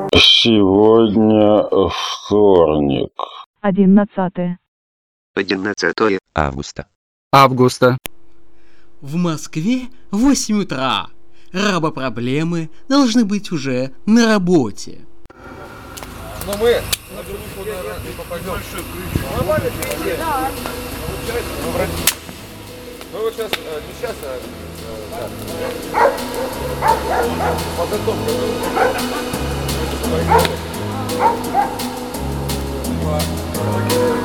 Сегодня вторник. 11 августа. В Москве 8 утра. Рабопроблемы должны быть уже на работе. Но мы на группу, наверное, не попадем. Нормально, видите? Да. Мы вот сейчас, не сейчас, подготовка.